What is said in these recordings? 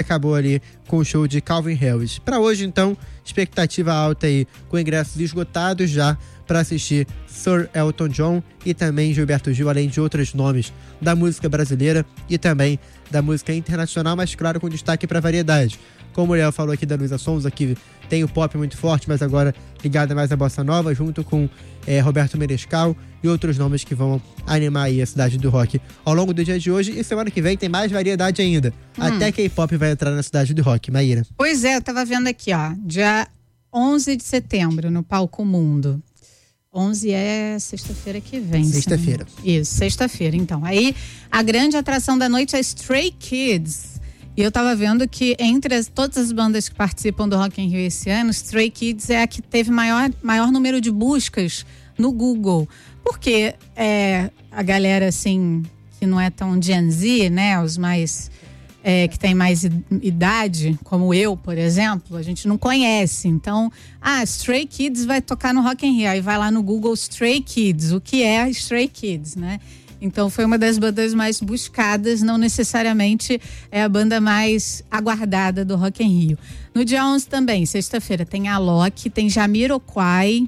acabou ali com o show de Calvin Harris. Para hoje, então, expectativa alta aí, com ingressos esgotados já para assistir Sir Elton John e também Gilberto Gil, além de outros nomes da música brasileira e também da música internacional, mas claro, com destaque para variedade. Como o Léo falou aqui da Luísa Sonza, que tem o pop muito forte, mas agora ligada mais à bossa nova, junto com Roberto Menescal e outros nomes que vão animar aí a cidade do rock ao longo do dia de hoje. E semana que vem tem mais variedade ainda. Até K-pop vai entrar na cidade do rock. Maíra. Pois é, eu tava vendo aqui, ó, dia 11 de setembro, no Palco Mundo. 11 é sexta-feira que vem. Sexta-feira. Isso, sexta-feira, então. Aí, a grande atração da noite é Stray Kids. E eu tava vendo que entre todas as bandas que participam do Rock in Rio esse ano, Stray Kids é a que teve maior número de buscas no Google. Porque a galera, assim, que não é tão Gen Z, né? Os mais... que tem mais idade, como eu, por exemplo, a gente não conhece. Então, Stray Kids vai tocar no Rock in Rio. Aí vai lá no Google Stray Kids. O que é Stray Kids, né? Então foi uma das bandas mais buscadas, não necessariamente é a banda mais aguardada do Rock in Rio. No dia 11 também, sexta-feira, tem Alok, tem Jamiroquai,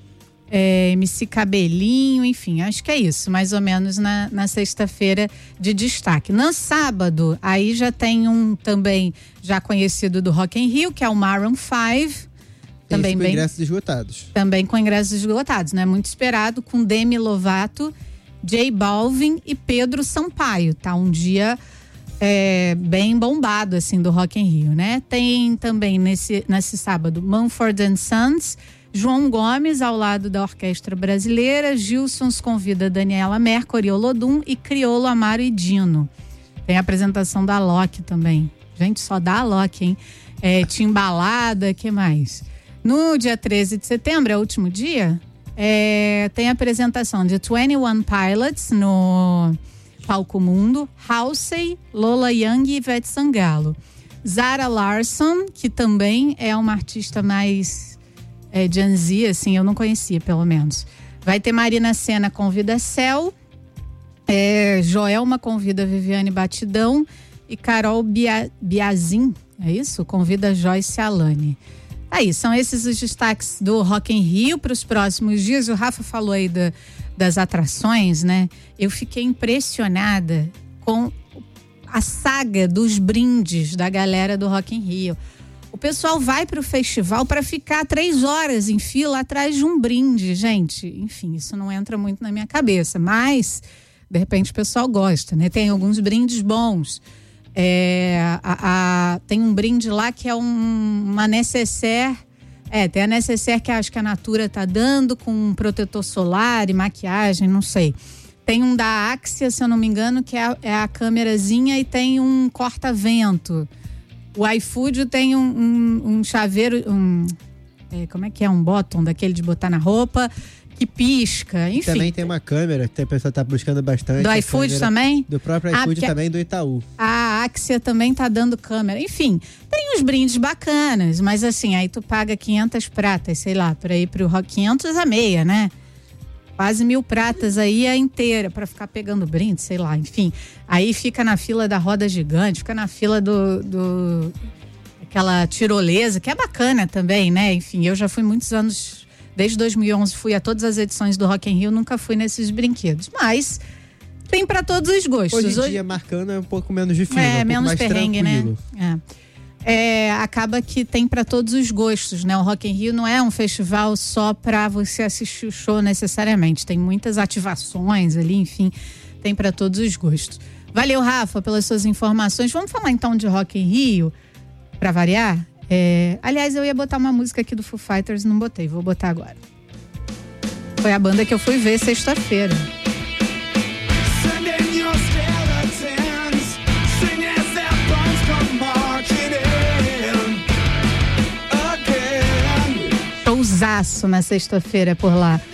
MC Cabelinho, enfim, acho que é isso, mais ou menos na sexta-feira de destaque. No sábado, aí já tem um também já conhecido do Rock in Rio, que é o Maroon 5. Também com ingressos esgotados. Também com ingressos esgotados, né? Muito esperado, com Demi Lovato, J Balvin e Pedro Sampaio, tá? Um dia bem bombado, assim, do Rock in Rio, né? Tem também nesse sábado Mumford & Sons, João Gomes ao lado da Orquestra Brasileira, Gilsons convida Daniela Mercury, Olodum e Criolo, Amaro e Dino. Tem a apresentação da Alok também. Gente, só da Alok, hein? Timbalada, que mais? No dia 13 de setembro, é o último dia, tem a apresentação de 21 Pilots no Palco Mundo, Halsey, Lola Young e Ivete Sangalo. Zara Larsson, que também é uma artista mais Gen Z, assim, eu não conhecia, pelo menos. Vai ter Marina Sena convida Cel, Joelma convida Viviane Batidão e Carol Biazin, é isso? Convida Joyce Alane. Aí, são esses os destaques do Rock in Rio para os próximos dias. O Rafa falou aí das atrações, né? Eu fiquei impressionada com a saga dos brindes da galera do Rock in Rio. O pessoal vai para o festival para ficar 3 horas em fila atrás de um brinde, gente. Enfim, isso não entra muito na minha cabeça, mas de repente o pessoal gosta, né? Tem alguns brindes bons. Tem um brinde lá que é uma necessaire. Tem a necessaire que acho que a Natura tá dando, com um protetor solar e maquiagem, não sei. Tem um da Axia, se eu não me engano, que é a câmerazinha e tem um corta-vento. O iFood tem um chaveiro, como é que é? Um bottom daquele de botar na roupa, que pisca, enfim. Também tem uma câmera que a pessoa tá buscando bastante. Do iFood também? Do próprio iFood e também do Itaú. A Axia também tá dando câmera. Enfim, tem uns brindes bacanas, mas assim, aí tu paga 500 pratas, sei lá, pra ir pro Rock, 500 a meia, né? Quase 1.000 pratas aí a inteira pra ficar pegando brinde, sei lá, enfim. Aí fica na fila da roda gigante, fica na fila aquela tirolesa, que é bacana também, né? Enfim, eu já fui muitos anos, desde 2011 fui a todas as edições do Rock in Rio, nunca fui nesses brinquedos, mas tem pra todos os gostos. Hoje em dia, marcando é um pouco menos difícil, menos mais perrengue, tranquilo. né? Acaba que tem para todos os gostos, né? O Rock in Rio não é um festival só para você assistir o show necessariamente, tem muitas ativações ali, enfim, tem para todos os gostos. Valeu, Rafa, pelas suas informações. Vamos falar então de Rock in Rio, para variar? Aliás, eu ia botar uma música aqui do Foo Fighters, não botei, vou botar agora. Foi a banda que eu fui ver sexta-feira. Showzaço na sexta-feira por lá.